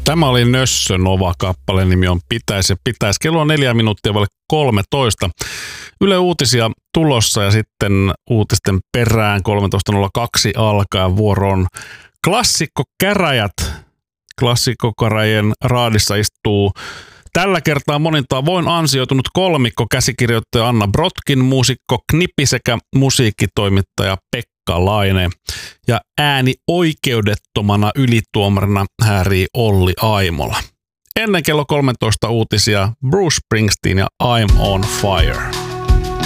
Tämä oli Nössö Nova, kappaleen nimi on Pitäisi ja pitäisi. Kello on 4 minuuttia vaille 13. Yle Uutisia tulossa ja sitten uutisten perään 13.02 alkaa vuoroon Klassikkokäräjät. Klassikkokäräjien raadissa istuu tällä kertaa monin tavoin ansioitunut kolmikko, käsikirjoittaja Anna Brotkin, muusikko Knippi sekä musiikkitoimittaja Pekka Laine. Ja ääni oikeudettomana ylituomarina häärii Olli Aimola. Ennen kello 13 uutisia Bruce Springsteen ja I'm on Fire.